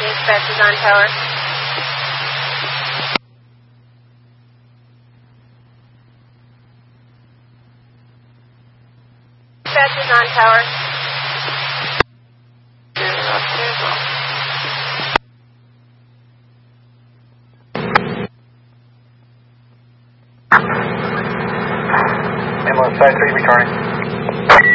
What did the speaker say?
Dispatch is on tower. Dispatch is on tower. Ambulance Side 3 returning.